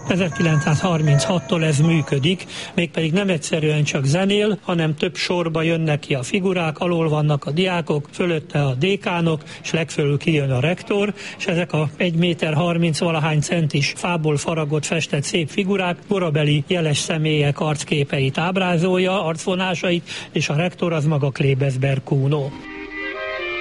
1936-tól ez működik, mégpedig nem egyszerűen csak zenél, hanem több sorba jönnek ki a figurák, alól vannak a diákok, fölötte a dékánok, és legfölül kijön a rektor, és ezek a 1 méter 30 valahány centis fából faragott, festett szép figurák korabeli jeles személyek arcképeit ábrázolja, arcvonásait, és a rektor az maga Klebesberg Kuno.